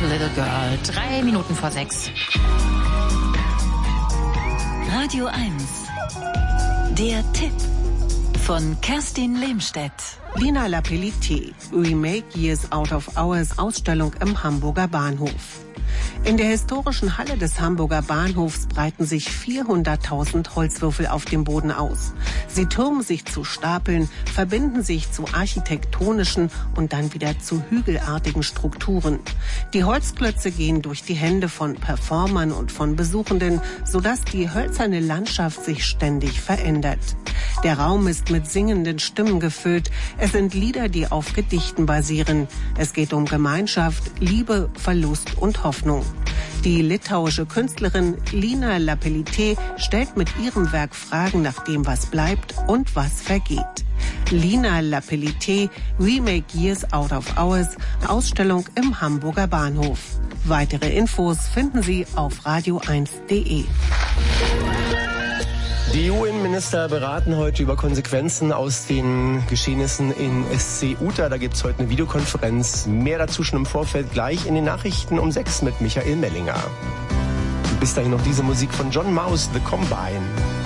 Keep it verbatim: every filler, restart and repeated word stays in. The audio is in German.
Little Girl. Drei Minuten vor sechs. Radio eins. Der Tipp von Kerstin Lehmstedt. Lina Lapelletier, Remake Years Out of Hours Ausstellung im Hamburger Bahnhof. In der historischen Halle des Hamburger Bahnhofs breiten sich vierhunderttausend Holzwürfel auf dem Boden aus. Sie türmen sich zu Stapeln, verbinden sich zu architektonischen und dann wieder zu hügelartigen Strukturen. Die Holzklötze gehen durch die Hände von Performern und von Besuchenden, sodass die hölzerne Landschaft sich ständig verändert. Der Raum ist mit singenden Stimmen gefüllt. Es sind Lieder, die auf Gedichten basieren. Es geht um Gemeinschaft, Liebe, Verlust und Hoffnung. Die litauische Künstlerin Lina Lapelletier stellt mit ihrem Werk Fragen nach dem, was bleibt und was vergeht. Lina Lapelletier, Remake Years Out of Hours, Ausstellung im Hamburger Bahnhof. Weitere Infos finden Sie auf radio eins punkt de. Die E U-Innenminister beraten heute über Konsequenzen aus den Geschehnissen in Ceuta. Da gibt es heute eine Videokonferenz. Mehr dazu schon im Vorfeld gleich in den Nachrichten um sechs mit Michael Mellinger. Bis dahin noch diese Musik von John Maus, The Combine.